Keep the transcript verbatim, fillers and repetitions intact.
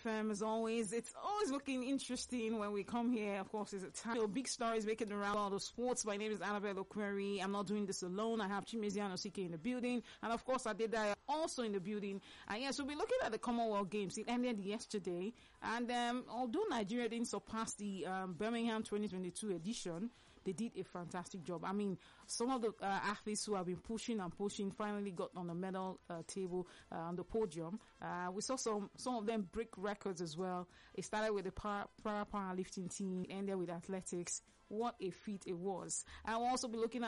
F M, as always. It's always looking interesting when we come here. Of course, it's a time. So big stories making the round of sports. My name is Annabelle Okweri. I'm not doing this alone. I have Chimezian Osike in the building. And of course, Adedaya also in the building. And yes, we'll be looking at the Commonwealth Games. It ended yesterday. And um, although Nigeria didn't surpass the um, Birmingham twenty twenty-two edition, they did a fantastic job. I mean, some of the uh, athletes who have been pushing and pushing finally got on the medal uh, table uh, on the podium. Uh, we saw some some of them break records as well. It started with the para, para powerlifting team, ended with athletics. What a feat it was. I will also be looking at